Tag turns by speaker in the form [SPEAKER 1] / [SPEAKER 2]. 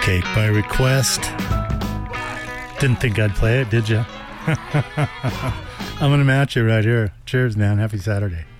[SPEAKER 1] Cake by request. Didn't think I'd play it, did you? I'm going to match you right here. Cheers, man. Happy Saturday.